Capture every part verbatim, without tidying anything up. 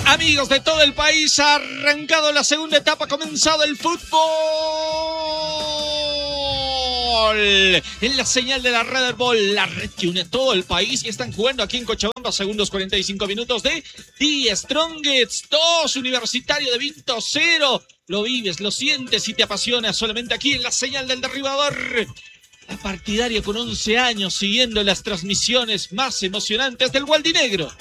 Amigos de todo el país, ha arrancado la segunda etapa, ha comenzado el fútbol. En la señal de la Red Bull, la red que une a todo el país, y están jugando aquí en Cochabamba, segundos cuarenta y cinco minutos de The Strongest dos, Universitario de Vinto cero. Lo vives, lo sientes y te apasiona solamente aquí en la señal del derribador. La partidaria con once años siguiendo las transmisiones más emocionantes del Gualdinegro.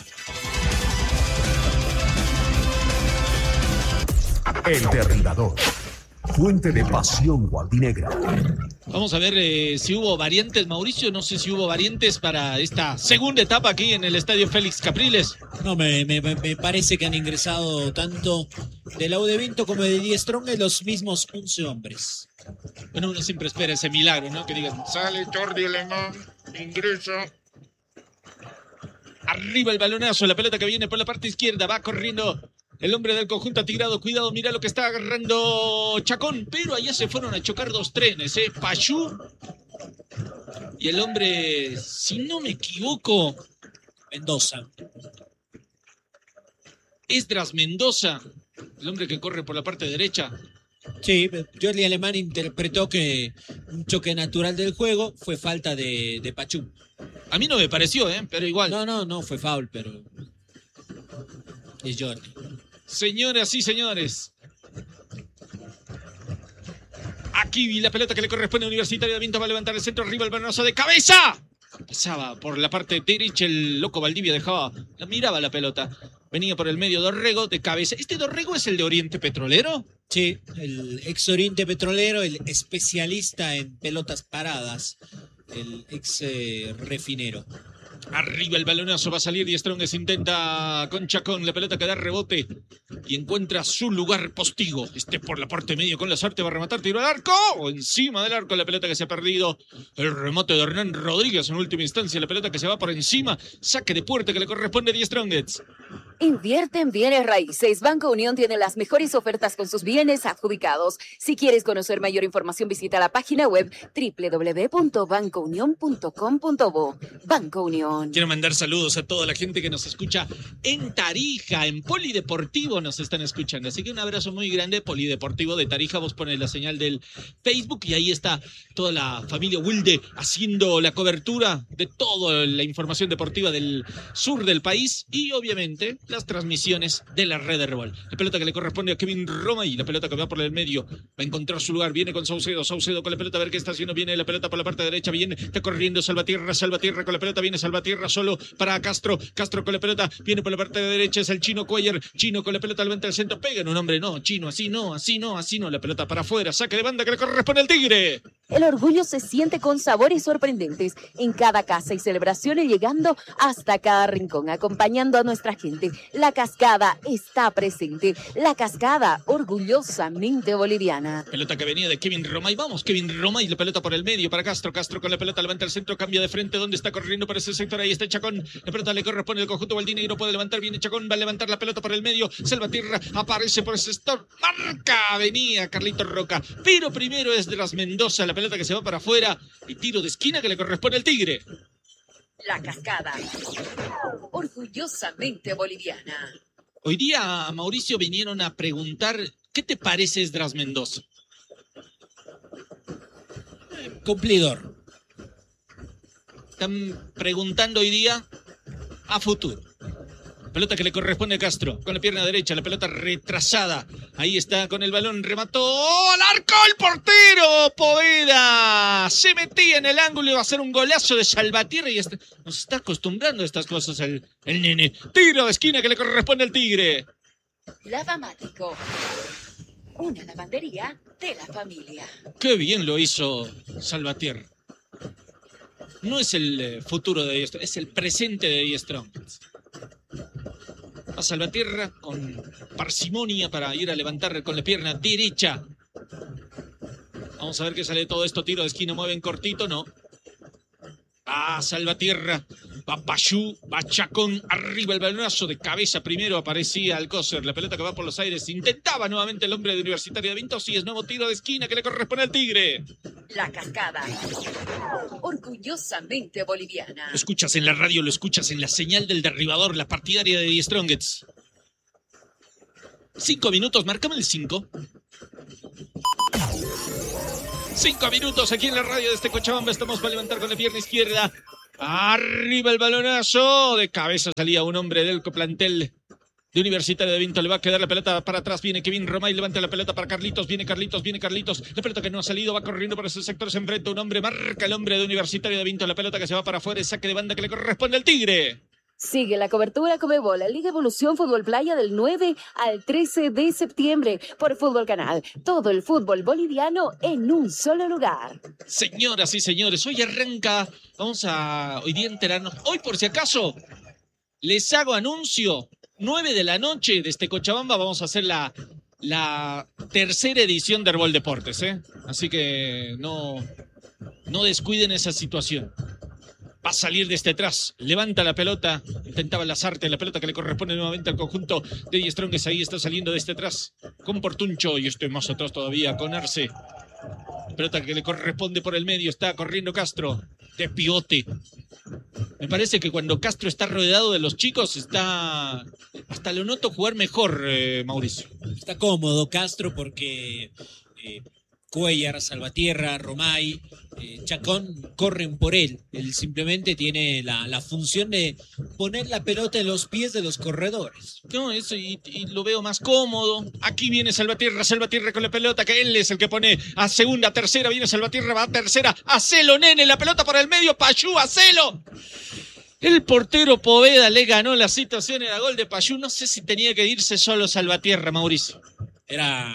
El derribador, fuente de pasión gualdinegra. Vamos a ver eh, si hubo variantes, Mauricio. No sé si hubo variantes para esta segunda etapa aquí en el Estadio Félix Capriles. No, me, me, me parece que han ingresado tanto de la U de Vinto como de Die Strongest los mismos once hombres. Bueno, uno siempre espera ese milagro, ¿no? Que digan, sale Jordi Alemán, ingresa. Arriba el balonazo, la pelota que viene por la parte izquierda, va corriendo el hombre del conjunto atigrado. Cuidado, mira lo que está agarrando Chacón. Pero allá se fueron a chocar dos trenes, ¿eh? Payú y el hombre, si no me equivoco, Mendoza. Esdras Mendoza, el hombre que corre por la parte derecha. Sí, Jordi Alemán interpretó que un choque natural del juego fue falta de, de Pachú. A mí no me pareció, ¿eh? Pero igual. No, no, no fue foul, pero es Jordi. Señoras y señores, aquí vi la pelota que le corresponde a Universitario de Vinto. Va a levantar el centro, arriba el balonazo de cabeza. Pasaba por la parte derecha, el loco Valdivia dejaba, la miraba la pelota. Venía por el medio Dorrego de cabeza. ¿Este Dorrego es el de Oriente Petrolero? Sí, el ex Oriente Petrolero, el especialista en pelotas paradas, el ex eh, refinero. Arriba el balonazo, va a salir Die Strongest, intenta con Chacón, la pelota que da rebote y encuentra su lugar postigo. Este por la parte media con la suerte, va a rematar, tiro al arco, o encima del arco, la pelota que se ha perdido. El remate de Hernán Rodríguez en última instancia, la pelota que se va por encima, saque de puerta que le corresponde a Die Strongest. Invierte en bienes raíces. Banco Unión tiene las mejores ofertas con sus bienes adjudicados. Si quieres conocer mayor información, visita la página web doble u doble u doble u punto banco unión punto com punto bo. Banco Unión. Quiero mandar saludos a toda la gente que nos escucha en Tarija, en Polideportivo nos están escuchando. Así que un abrazo muy grande, Polideportivo de Tarija. Vos pones la señal del Facebook y ahí está toda la familia Wilde haciendo la cobertura de toda la información deportiva del sur del país y obviamente las transmisiones de la Red de Rebol. La pelota que le corresponde a Kevin Roma y la pelota que va por el medio va a encontrar su lugar. Viene con Saucedo, Saucedo con la pelota, a ver qué está haciendo. Viene la pelota por la parte derecha, viene, está corriendo Salvatierra, Salvatierra con la pelota, viene Salvatierra solo para Castro, Castro con la pelota, viene por la parte derecha, es el Chino Cuellar, Chino con la pelota, levanta el centro, pega en un hombre, no, Chino, así no, así no, así no, la pelota para afuera, saque de banda que le corresponde al Tigre. El orgullo se siente con sabores sorprendentes en cada casa y celebraciones, llegando hasta cada rincón, acompañando a nuestra gente. La Cascada está presente. La Cascada, orgullosamente boliviana. Pelota que venía de Kevin Roma y vamos, Kevin Roma y la pelota por el medio para Castro, Castro con la pelota, levanta el centro, cambia de frente, donde está corriendo por ese sector, ahí está Chacón, la pelota le corresponde al conjunto Gualdinegro, puede levantar, viene Chacón, va a levantar la pelota por el medio, Salvatierra aparece por ese sector, marca, venía Carlito Roca, pero primero es de las Mendoza, la pelota que se va para afuera y tiro de esquina que le corresponde al Tigre. La Cascada, orgullosamente boliviana. Hoy día, Mauricio, vinieron a preguntar, ¿qué te parece Esdras Mendoza? Cumplidor. Están preguntando hoy día a futuro. Pelota que le corresponde a Castro, con la pierna derecha, la pelota retrasada. Ahí está con el balón, remató al arco el portero, Poveda. Se metía en el ángulo y iba a hacer un golazo de Salvatierra y está, nos está acostumbrando a estas cosas el, el nene. Tiro de esquina que le corresponde al Tigre. Lavamático, una lavandería de la familia. Qué bien lo hizo Salvatierra. No es el eh, futuro de Die Strongest, es el presente de Die Strongest. A Salvatierra con parsimonia para ir a levantar con la pierna derecha. Vamos a ver qué sale de todo esto. Tiro de esquina, mueven cortito, no. Ah, Salvatierra, va Payú, va Chacón, arriba el balonazo de cabeza primero, aparecía Alcócer, la pelota que va por los aires, intentaba nuevamente el hombre de Universitario de Vinto, sí, es nuevo tiro de esquina que le corresponde al Tigre. La Cascada, orgullosamente boliviana. Lo escuchas en la radio, lo escuchas en la señal del derribador, la partidaria de Die Strongest. Cinco minutos, marcame el cinco. Cinco minutos aquí en la radio de este Cochabamba. Estamos para levantar con la pierna izquierda. Arriba el balonazo. De cabeza salía un hombre del plantel de Universitario de Vinto. Le va a quedar la pelota para atrás. Viene Kevin Romay. Levanta la pelota para Carlitos. Viene Carlitos. Viene Carlitos. La pelota que no ha salido. Va corriendo por ese sector. Se enfrenta un hombre. Marca el hombre de Universitario de Vinto. La pelota que se va para afuera. Saque de banda que le corresponde al Tigre. Sigue la cobertura Conmebol, Liga Evolución Fútbol Playa del nueve al trece de septiembre por Fútbol Canal. Todo el fútbol boliviano en un solo lugar. Señoras y señores, hoy arranca, vamos a hoy día enterarnos. Hoy por si acaso les hago anuncio, nueve de la noche desde Cochabamba vamos a hacer la, la tercera edición de Herbol Deportes, ¿eh? Así que no, no descuiden esa situación. Va a salir desde atrás, levanta la pelota, intentaba Lazarte, la pelota que le corresponde nuevamente al conjunto de Die Strongest, ahí está saliendo desde atrás, con Portuncho, y estoy más atrás todavía, con Arce, pelota que le corresponde por el medio, está corriendo Castro, de pivote. Me parece que cuando Castro está rodeado de los chicos, está, hasta lo noto jugar mejor, eh, Mauricio. Está cómodo Castro porque... Eh... Cuellar, Salvatierra, Romay, eh, Chacón corren por él. Él simplemente tiene la, la función de poner la pelota en los pies de los corredores. No, eso y, y lo veo más cómodo. Aquí viene Salvatierra, Salvatierra con la pelota, que él es el que pone a segunda, tercera, viene Salvatierra, va a tercera, hacelo, nene, la pelota por el medio, Payú, hacelo. El portero Poveda le ganó la situación, era gol de Payú. No sé si tenía que irse solo Salvatierra, Mauricio. Era...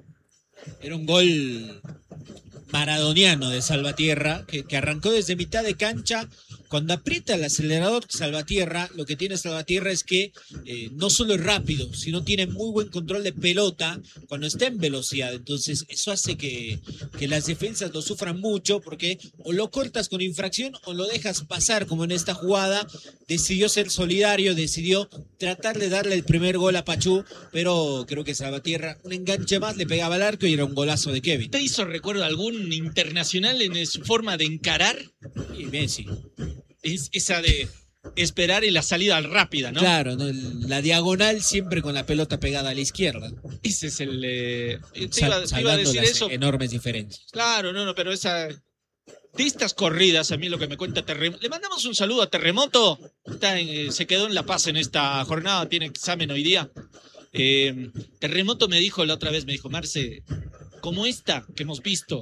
Era un gol maradoniano de Salvatierra, que, que arrancó desde mitad de cancha. Cuando aprieta el acelerador Salvatierra, lo que tiene Salvatierra es que eh, no solo es rápido, sino tiene muy buen control de pelota cuando está en velocidad. Entonces eso hace que, que las defensas lo sufran mucho, porque o lo cortas con infracción o lo dejas pasar, como en esta jugada. Decidió ser solidario, decidió tratar de darle el primer gol a Pachú, pero creo que Salvatierra, un enganche más, le pegaba al arco y era un golazo de Kevin. ¿Te hizo recuerdo algún internacional en su forma de encarar? Y Messi. Es esa de esperar y la salida rápida, ¿no? Claro, ¿no? La diagonal siempre con la pelota pegada a la izquierda. Ese es el... Eh, te, Sal, iba, te iba a decir las eso. Enormes diferencias. Claro, no, no, pero esa... De estas corridas, a mí lo que me cuenta Terremoto... Le mandamos un saludo a Terremoto. Está en, eh, se quedó en La Paz en esta jornada, tiene examen hoy día. Eh, Terremoto me dijo la otra vez, me dijo, Marce, como esta que hemos visto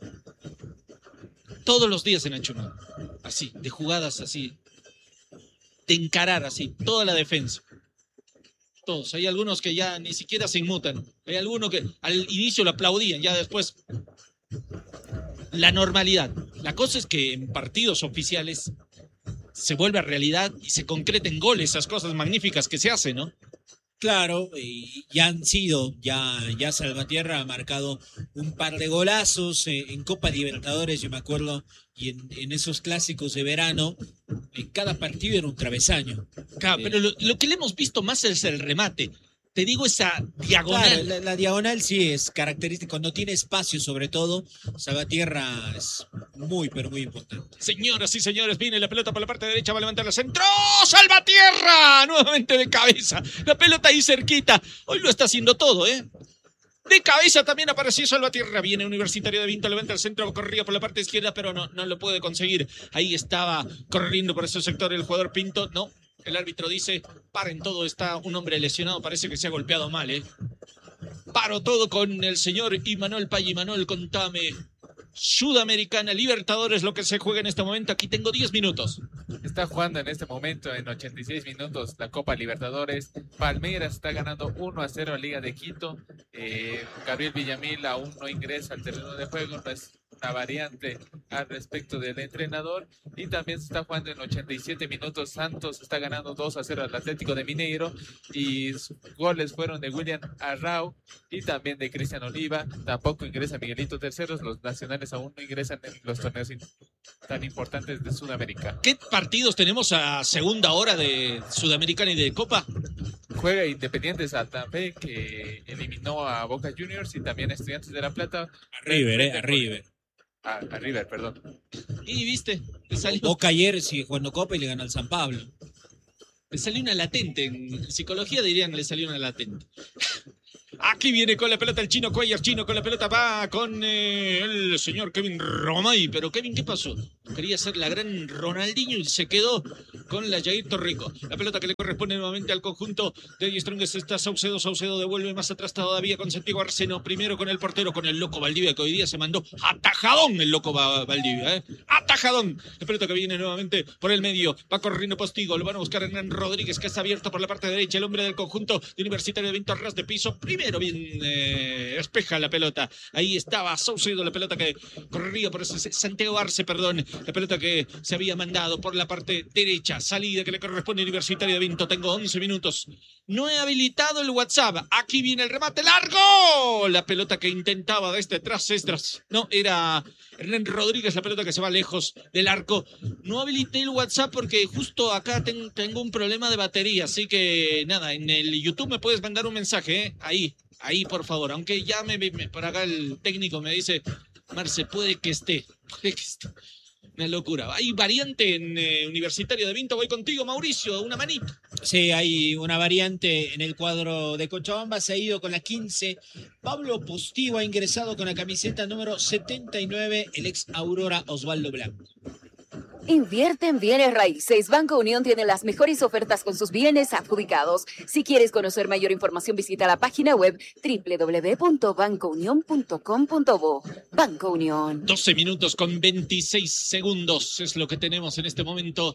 todos los días en Ancho Nuevo, así, de jugadas así, de encarar así, toda la defensa. Todos, hay algunos que ya ni siquiera se inmutan, hay algunos que al inicio lo aplaudían, ya después la normalidad. La cosa es que en partidos oficiales se vuelve a realidad y se concreta en goles, esas cosas magníficas que se hacen, ¿no? Claro, y ya han sido, ya, ya Salvatierra ha marcado un par de golazos eh, en Copa Libertadores, yo me acuerdo, y en, en esos clásicos de verano, en cada partido era un travesaño. Claro, eh, pero lo, lo que le hemos visto más es el remate. Te digo, esa diagonal. Claro, la, la diagonal sí es característica. Cuando tiene espacio, sobre todo, Salvatierra es muy, pero muy importante. Señoras y señores, viene la pelota por la parte derecha, va a levantar la centro. ¡Salvatierra! Nuevamente de cabeza. La pelota ahí cerquita. Hoy lo está haciendo todo, ¿eh? De cabeza también apareció Salvatierra. Viene Universitario de Vinto, levanta el centro, corría por la parte izquierda, pero no, no lo puede conseguir. Ahí estaba corriendo por ese sector el jugador Pinto. No. El árbitro dice, paren todo, está un hombre lesionado, parece que se ha golpeado mal, ¿eh? Paro todo con el señor Imanol Pay. Imanol, contame, Sudamericana, Libertadores, lo que se juega en este momento. Aquí tengo diez minutos. Está jugando en este momento en ochenta y seis minutos la Copa Libertadores. Palmeiras está ganando uno a cero a Liga de Quito. Eh, Gabriel Villamil aún no ingresa al terreno de juego, no es una variante al respecto del entrenador. Y también se está jugando en ochenta y siete minutos. Santos está ganando dos a cero al Atlético de Mineiro y sus goles fueron de William Arrau y también de Cristian Oliva. Tampoco ingresa Miguelito Terceros. Los nacionales aún no ingresan en los torneos tan importantes de Sudamérica. ¿Qué partidos tenemos a segunda hora de Sudamericana y de Copa? Juega Independiente Santa Fe, que eliminó a Boca Juniors, y también Estudiantes de La Plata. A River, eh, a River. A, a River, perdón. Y viste, le salió, Boca ayer sigue jugando Copa y le gana al San Pablo. le salió una latente. En psicología dirían le salió una latente. Aquí viene con la pelota el chino Cuellar. Chino con la pelota va con eh, el señor Kevin Romay. Pero Kevin, ¿qué pasó? Quería ser la gran Ronaldinho y se quedó con la Jair Torrico. La pelota que le corresponde nuevamente al conjunto de Die Strongest está Saucedo. Saucedo devuelve más atrás todavía con Santiago Arseno. Primero con el portero, con el loco Valdivia, que hoy día se mandó atajadón el loco Valdivia. ¿eh? Atajadón. La pelota que viene nuevamente por el medio. Va corriendo Postigo. Lo van a buscar Hernán Rodríguez, que está abierto por la parte derecha. El hombre del conjunto de Universitario de Vinto, ras de piso. Primero bien eh, espeja la pelota. Ahí estaba Saucedo, la pelota que corría por ese Santiago Arce, perdón. La pelota que se había mandado por la parte derecha. Salida que le corresponde a Universitario de Vinto. Tengo once minutos. No he habilitado el WhatsApp. Aquí viene el remate largo. La pelota que intentaba desde atrás. Estras. No, era Hernán Rodríguez, la pelota que se va lejos del arco. No habilité el WhatsApp porque justo acá ten, tengo un problema de batería. Así que nada, en el YouTube me puedes mandar un mensaje. ¿eh? Ahí, ahí por favor. Aunque ya me, me, por acá el técnico me dice, Marce, puede que esté. Puede que esté. Una locura. Hay variante en eh, Universitario de Vinto. Voy contigo, Mauricio. Una manito. Sí, hay una variante en el cuadro de Cochabamba. Se ha ido con la quince. Pablo Postigo ha ingresado con la camiseta número setenta y nueve. El ex Aurora Osvaldo Blanco. Invierte en bienes raíces. Banco Unión tiene las mejores ofertas con sus bienes adjudicados. Si quieres conocer mayor información, visita la página web doble u doble u doble u punto banco unión punto com punto bo. Banco Unión. doce minutos con veintiséis segundos es lo que tenemos en este momento.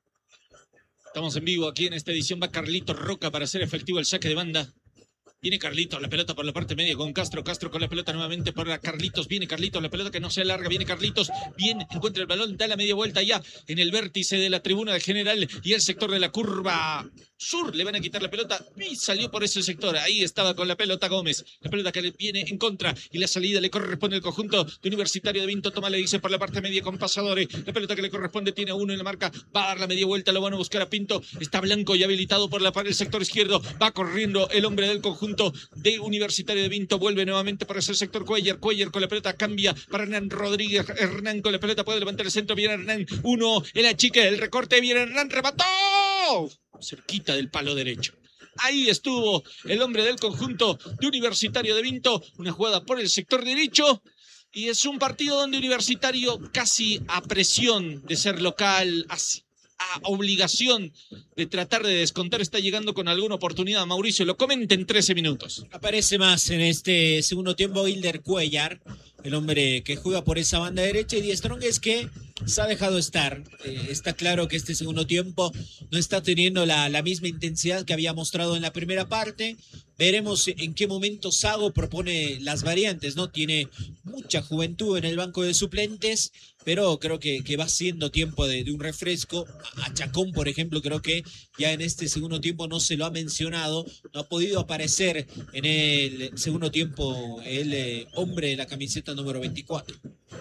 Estamos en vivo aquí en esta edición. Va Carlito Roca para hacer efectivo el saque de banda. Viene Carlitos, la pelota por la parte media con Castro. Castro con la pelota nuevamente por la Carlitos. Viene Carlitos, la pelota que no se alarga. Viene Carlitos, bien, encuentra el balón, da la media vuelta ya en el vértice de la tribuna de general y el sector de la curva sur. Le van a quitar la pelota y salió por ese sector. Ahí estaba con la pelota Gómez. La pelota que le viene en contra y la salida le corresponde al conjunto de Universitario de Vinto. Toma, le dice por la parte media con Pasadores. La pelota que le corresponde tiene uno en la marca. Va a dar la media vuelta, lo van a buscar a Pinto. Está Blanco y habilitado por la el sector izquierdo. Va corriendo el hombre del conjunto de Universitario de Vinto. Vuelve nuevamente para ese sector Cuellar. Cuellar con la pelota cambia para Hernán Rodríguez. Hernán con la pelota puede levantar el centro. Viene Hernán. Uno. El achique. El recorte. Viene Hernán. Remató. Cerquita del palo derecho. Ahí estuvo el hombre del conjunto de Universitario de Vinto. Una jugada por el sector derecho. Y es un partido donde Universitario casi a presión de ser local, así. A obligación de tratar de descontar, está llegando con alguna oportunidad. Mauricio, lo comenta en trece minutos. Aparece más en este segundo tiempo Hilder Cuellar, el hombre que juega por esa banda derecha, y Die Strongest que se ha dejado estar. Eh, está claro que este segundo tiempo no está teniendo la, la misma intensidad que había mostrado en la primera parte. Veremos en qué momento Sago propone las variantes, ¿no? Tiene mucha juventud en el banco de suplentes, pero creo que, que va siendo tiempo de, de un refresco. A Chacón, por ejemplo, creo que ya en este segundo tiempo no se lo ha mencionado, no ha podido aparecer en el segundo tiempo el eh, hombre de la camiseta número veinticuatro.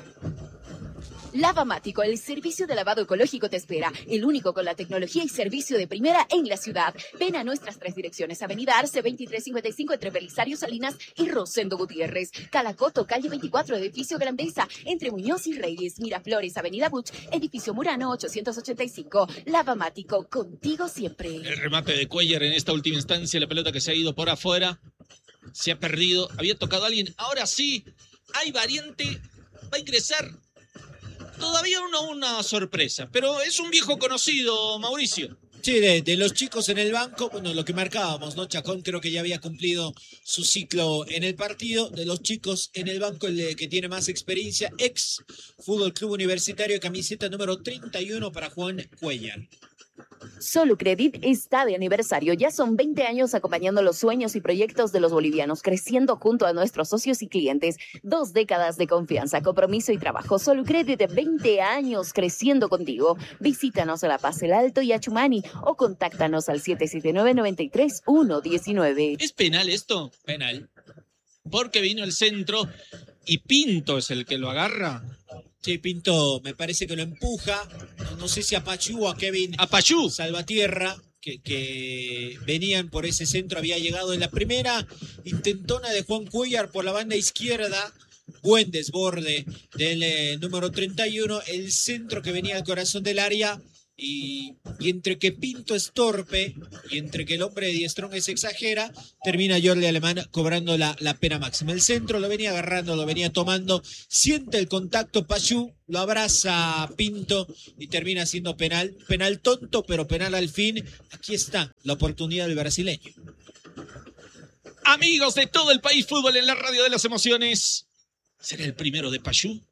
Lavamático, el servicio de lavado ecológico te espera, el único con la tecnología y servicio de primera en la ciudad. Ven a nuestras tres direcciones: Avenida Arce veintitrés cincuenta y cinco entre Belisario Salinas y Rosendo Gutiérrez, Calacoto, calle veinticuatro, edificio Grandeza, entre Muñoz y Reyes, Miraflores, Avenida Buch, edificio Murano ochocientos ochenta y cinco. Lavamático, contigo siempre. El remate de Cuellar en esta última instancia, la pelota que se ha ido por afuera, se ha perdido, había tocado a alguien, ahora sí, hay variante, va a ingresar. Todavía una, una sorpresa, pero es un viejo conocido, Mauricio. Sí, de, de los chicos en el banco, bueno, lo que marcábamos, ¿no? Chacón creo que ya había cumplido su ciclo en el partido. De los chicos en el banco, el de, que tiene más experiencia, ex Fútbol Club Universitario, camiseta número treinta y uno para Juan Cuellar. Solucredit está de aniversario. Ya son veinte años acompañando los sueños y proyectos de los bolivianos, creciendo junto a nuestros socios y clientes. Dos décadas de confianza, compromiso y trabajo. Solucredit, veinte años creciendo contigo. Visítanos a La Paz, El Alto y Achumani o contáctanos al siete siete nueve, nueve tres, uno uno nueve. ¿Es penal esto? Penal. Porque vino el centro y Pinto es el que lo agarra. Sí, Pinto me parece que lo empuja, no, no sé si a Pachú o a Kevin a Pachú Salvatierra, que, que venían por ese centro, había llegado en la primera intentona de Juan Cuellar por la banda izquierda, buen desborde del eh, número treinta y uno, el centro que venía al corazón del área, y, y entre que Pinto es torpe y entre que el hombre de Die Strongest exagera, termina Jordi Alemán cobrando la, la pena máxima. El centro lo venía agarrando, lo venía tomando, siente el contacto Pachú, lo abraza Pinto y termina siendo penal. Penal tonto, pero penal al fin. Aquí está la oportunidad del brasileño. Amigos de todo el país, fútbol en la radio de las emociones. ¿Será el primero de Pachú?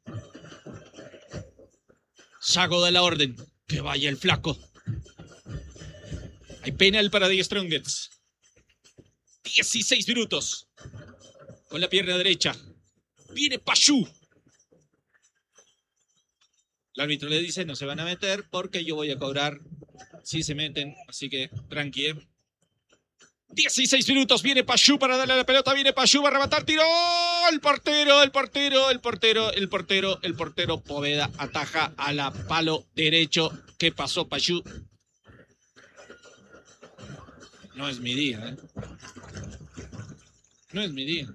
Sago de la orden. Que vaya el flaco. Hay penal para Die Strongest. dieciséis minutos. Con la pierna derecha. Viene Pachú. El árbitro le dice, no se van a meter porque yo voy a cobrar si se meten. Así que tranqui, ¿eh? dieciséis minutos, viene Pachú para darle la pelota, viene Pachú, va a arrebatar, tiró, el portero, el portero, el portero, el portero, el portero, Poveda ataja a la palo derecho. ¿Qué pasó, Pachú? No es mi día, ¿eh? No es mi día.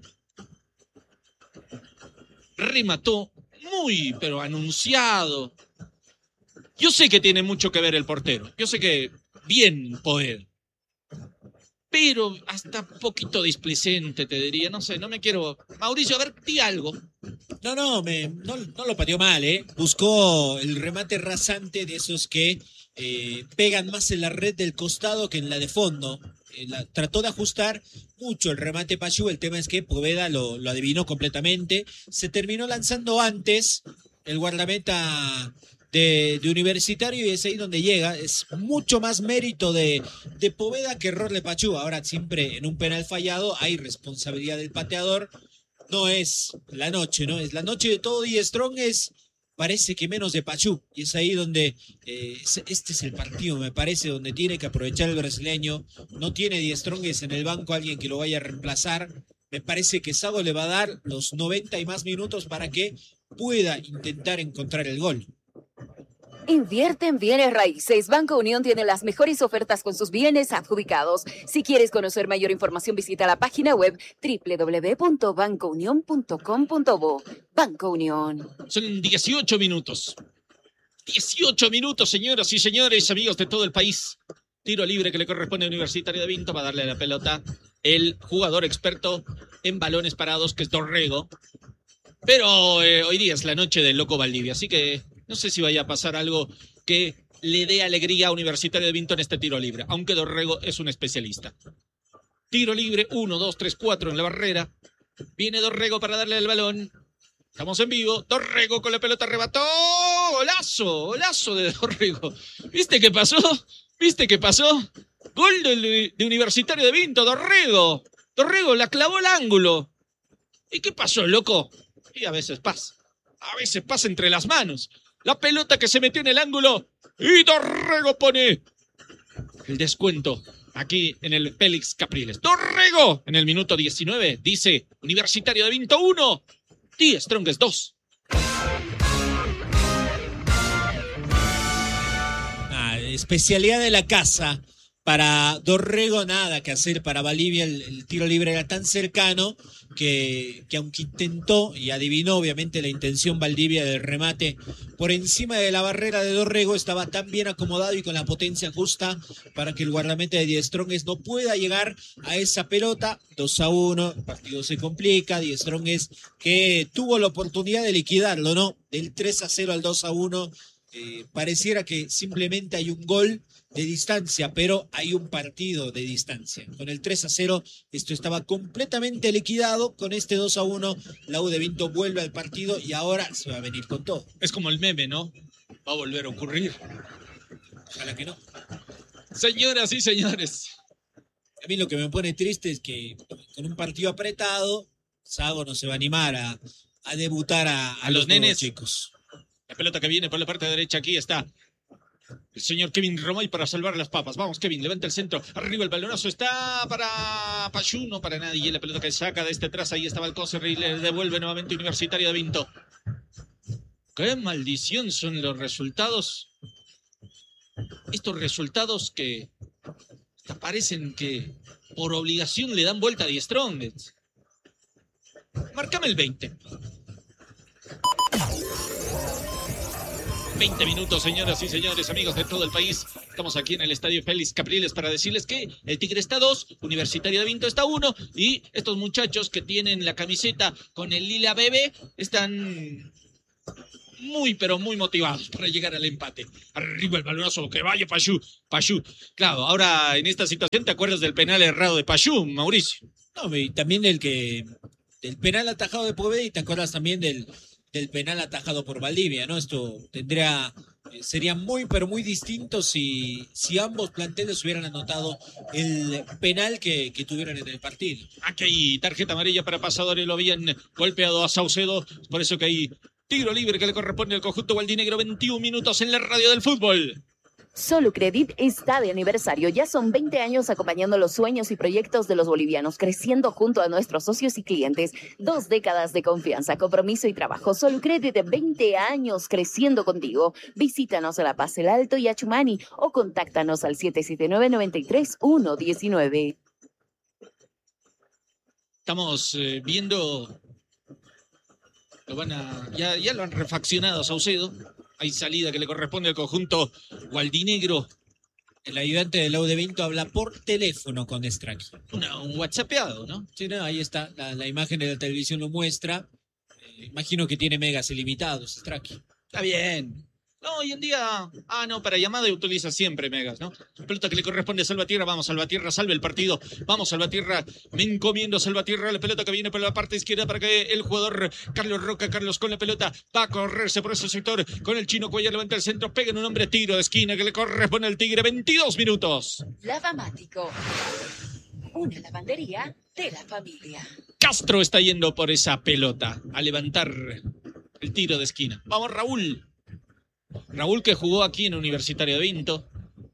Remató muy, pero anunciado. Yo sé que tiene mucho que ver el portero, yo sé que bien Poveda. Pero hasta un poquito displicente, te diría. No sé, no me quiero... Mauricio, a ver, di algo. No, no, me, no, no lo pateó mal, ¿eh? Buscó el remate rasante de esos que eh, pegan más en la red del costado que en la de fondo. Eh, la, trató de ajustar mucho el remate Pachú. El tema es que Poveda lo, lo adivinó completamente. Se terminó lanzando antes el guardameta... De, de Universitario y es ahí donde llega. Es mucho más mérito de, de Poveda que error de Pachú. Ahora siempre en un penal fallado hay responsabilidad del pateador. No es la noche, ¿no? Es la noche de todo Die Strongest. Parece que menos de Pachú. Y es ahí donde eh, este es el partido, me parece, donde tiene que aprovechar el brasileño. No tiene Die Strongest en el banco alguien que lo vaya a reemplazar. Me parece que Sago le va a dar los noventa y más minutos para que pueda intentar encontrar el gol. Invierte en bienes raíces. Banco Unión tiene las mejores ofertas con sus bienes adjudicados. Si quieres conocer mayor información, visita la página web doble u doble u doble u punto banco unión punto com punto bo. Banco Unión. Son dieciocho minutos. dieciocho minutos, señoras y señores, amigos de todo el país. Tiro libre que le corresponde a Universitario de Vinto para darle la pelota el jugador experto en balones parados, que es Dorrego. Pero eh, hoy día es la noche del Loco Valdivia, así que no sé si vaya a pasar algo que le dé alegría a Universitario de Vinto en este tiro libre, aunque Dorrego es un especialista. Tiro libre, uno, dos, tres, cuatro en la barrera. Viene Dorrego para darle el balón. Estamos en vivo. Dorrego con la pelota arrebató. Golazo, golazo de Dorrego. ¿Viste qué pasó? ¿Viste qué pasó? Gol de, de Universitario de Vinto, Dorrego. Dorrego la clavó al ángulo. ¿Y qué pasó, loco? Y a veces pasa. A veces pasa entre las manos. La pelota que se metió en el ángulo. Y Dorrego pone el descuento aquí en el Félix Capriles. Dorrego en el minuto diecinueve dice Universitario de Vinto uno, Die Strongest dos. Ah, especialidad de la casa. Para Dorrego nada que hacer, para Valdivia el, el tiro libre era tan cercano que, que aunque intentó y adivinó obviamente la intención Valdivia del remate por encima de la barrera de Dorrego, estaba tan bien acomodado y con la potencia justa para que el guardameta de Die Strongest no pueda llegar a esa pelota. Dos a uno, el partido se complica, Die Strongest que tuvo la oportunidad de liquidarlo, ¿no? Del tres a cero al dos a uno, eh, pareciera que simplemente hay un gol de distancia, pero hay un partido de distancia. Con el tres a cero esto estaba completamente liquidado. Con este dos a uno la U de Vinto vuelve al partido y ahora se va a venir con todo. Es como el meme, ¿no? Va a volver a ocurrir. Ojalá que no. Señoras y señores. A mí lo que me pone triste es que con un partido apretado, Sago no se va a animar a, a debutar a, a, A los los nuevos nenes. chicos. La pelota que viene por la parte derecha, aquí está el señor Kevin Romoy para salvar las papas. Vamos, Kevin, levanta el centro. Arriba el balonazo está para Pachú, no para nadie. La pelota que saca de este atrás, ahí estaba el Coser y le devuelve nuevamente Universitario de Vinto. Qué maldición son los resultados. Estos resultados que hasta parecen que por obligación le dan vuelta a Die Strongest. Márcame el veinte. veinte minutos, señoras y señores, amigos de todo el país. Estamos aquí en el Estadio Félix Capriles para decirles que el Tigre está dos, Universitario de Vinto está uno, y estos muchachos que tienen la camiseta con el lila bebé están muy, pero muy motivados para llegar al empate. Arriba el balonazo, que vaya Payú, Payú. Claro, ahora en esta situación te acuerdas del penal errado de Payú, Mauricio. No, y también el que del penal atajado de Poveda, y te acuerdas también del, del penal atajado por Valdivia, ¿no? Esto tendría, eh, sería muy, pero muy distinto si, si ambos planteles hubieran anotado el penal que, que tuvieron en el partido. Aquí hay tarjeta amarilla para Pasadores, lo habían golpeado a Saucedo, por eso que hay tiro libre que le corresponde al conjunto gualdinegro. veintiún minutos en la radio del fútbol. Solucredit está de aniversario. Ya son veinte años acompañando los sueños y proyectos de los bolivianos, creciendo junto a nuestros socios y clientes. Dos décadas de confianza, compromiso y trabajo. Solucredit, veinte años creciendo contigo. Visítanos a La Paz, El Alto y Achumani o contáctanos al siete siete nueve, nueve tres, uno uno nueve. Estamos eh, viendo... Lo van a, ya, ya lo han refaccionado a Saucedo. Hay salida que le corresponde al conjunto gualdinegro. El ayudante del Lau de Vinto habla por teléfono con Straki. Una, un whatsappeado, ¿no? Sí, no, ahí está, la, la imagen de la televisión lo muestra. Eh, imagino que tiene megas ilimitados, Straki. Está bien. No, hoy en día... Ah, no, para llamada utiliza siempre megas, ¿no? Pelota que le corresponde a Salvatierra. Vamos, Salvatierra, salve el partido. Vamos, Salvatierra. Me encomiendo, Salvatierra. La pelota que viene por la parte izquierda para que el jugador Carlos Roca, Carlos con la pelota, va a correrse por ese sector. Con el chino Cuellar, levanta el centro. Pega en un hombre, tiro de esquina que le corresponde al Tigre. veintidós minutos. Lavamático. Una lavandería de la familia. Castro está yendo por esa pelota a levantar el tiro de esquina. Vamos, Raúl. Raúl, que jugó aquí en Universitario de Vinto.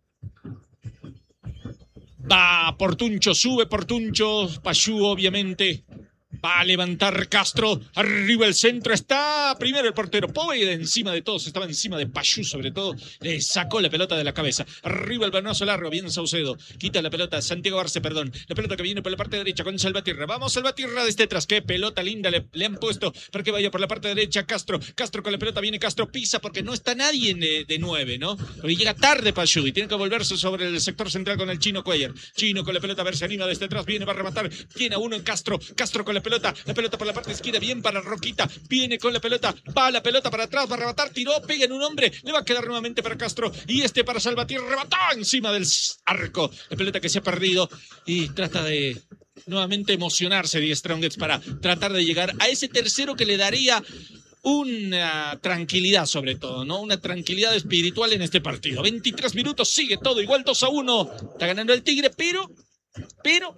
Va Portuncho, sube Portuncho. Payú, obviamente. Va a levantar Castro. Arriba el centro. Está primero el portero. Poveda encima de todos. Estaba encima de Payú, sobre todo. Le sacó la pelota de la cabeza. Arriba el balonazo largo. Bien Saucedo. Quita la pelota. Santiago Arce, perdón. La pelota que viene por la parte derecha con Salvatierra. Vamos, Salvatierra desde atrás. Qué pelota linda le, le han puesto para que vaya por la parte derecha. Castro. Castro con la pelota. Viene Castro. Pisa porque no está nadie de, de nueve, ¿no? Porque llega tarde Payú y tiene que volverse sobre el sector central con el chino Cuellar. Chino con la pelota. A ver, se anima desde atrás. Viene, va a rematar. Tiene a uno en Castro. Castro con la pelota. La pelota por la parte izquierda, bien para Roquita, viene con la pelota, va la pelota para atrás, va a rematar, tiró, pega en un hombre, le va a quedar nuevamente para Castro, y este para Salvatierra, remató encima del arco, la pelota que se ha perdido, y trata de nuevamente emocionarse Die Strongets para tratar de llegar a ese tercero que le daría una tranquilidad, sobre todo, ¿no? Una tranquilidad espiritual en este partido. veintitrés minutos, sigue todo igual, dos a uno, está ganando el Tigre, pero, pero...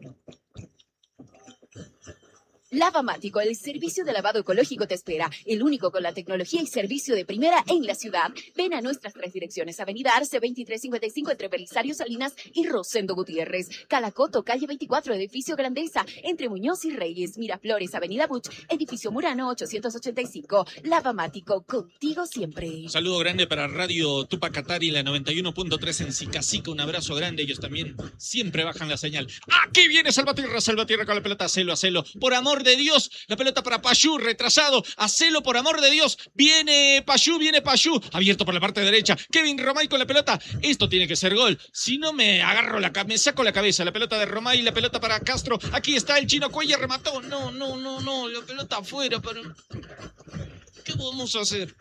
Lavamático, el servicio de lavado ecológico te espera. El único con la tecnología y servicio de primera en la ciudad. Ven a nuestras tres direcciones. Avenida Arce veintitrés cincuenta y cinco entre Belisario Salinas y Rosendo Gutiérrez. Calacoto, calle veinticuatro, edificio Grandeza. Entre Muñoz y Reyes. Miraflores, Avenida Buch, edificio Murano ochocientos ochenta y cinco. Lavamático, contigo siempre. Un saludo grande para Radio Tupac Katari, la noventa y uno punto tres en Sicacica. Un abrazo grande. Ellos también siempre bajan la señal. Aquí viene Salvatierra. Salvatierra con la pelota. Hacelo, hacelo. Por amor de Dios, la pelota para Payú, retrasado, hacelo por amor de Dios, viene Payú, viene Payú, abierto por la parte derecha, Kevin Romay con la pelota, esto tiene que ser gol, si no me agarro la me saco la cabeza, la pelota de Romay, la pelota para Castro, aquí está el chino Cuellar, remató, no, no, no, no, la pelota afuera, pero ¿qué podemos hacer?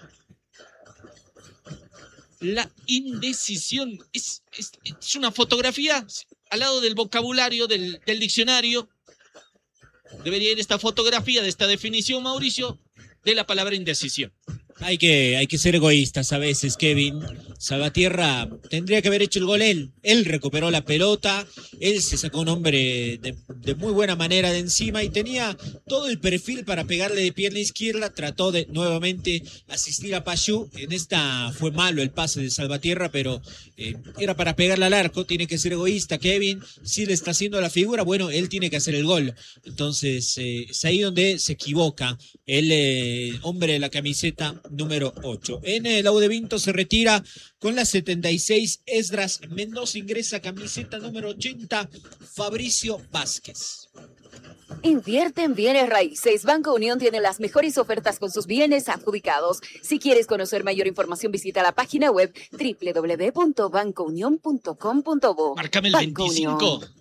La indecisión es, es, es una fotografía al lado del vocabulario del, del diccionario. Debería ir esta fotografía de esta definición, Mauricio, de la palabra indecisión. Hay que, hay que ser egoístas a veces, Kevin. Salvatierra tendría que haber hecho el gol él. Él recuperó la pelota, él se sacó un hombre de, de muy buena manera de encima y tenía todo el perfil para pegarle de pierna izquierda. Trató de nuevamente asistir a Payú. En esta fue malo el pase de Salvatierra, pero eh, era para pegarle al arco. Tiene que ser egoísta, Kevin. Si le está haciendo la figura, bueno, él tiene que hacer el gol. Entonces, eh, es ahí donde se equivoca el eh, hombre de la camiseta número ocho. En el Lau de Vinto se retira con la setenta y seis Esdras Mendoza, ingresa camiseta número ochenta Fabricio Vázquez. Invierte en bienes raíces. Banco Unión tiene las mejores ofertas con sus bienes adjudicados. Si quieres conocer mayor información, visita la página web doble u doble u doble u punto banco unión punto com punto bo. Márcame el Banco veinticinco. Unión.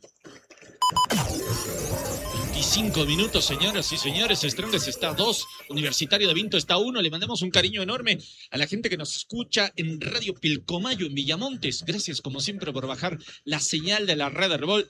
veinticinco minutos, señoras y señores. Strongest está dos, Universitario de Vinto está uno. Le mandamos un cariño enorme a la gente que nos escucha en Radio Pilcomayo, en Villamontes. Gracias, como siempre, por bajar la señal de la red Herbol.